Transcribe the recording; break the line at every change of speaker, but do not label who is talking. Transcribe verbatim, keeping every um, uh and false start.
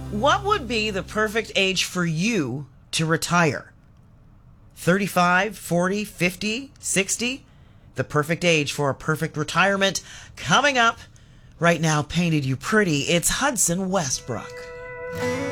What would be the perfect age for you to retire? thirty-five, forty, fifty, sixty? The perfect age for a perfect retirement. Coming up right now, Painted You Pretty. It's Hudson Westbrook.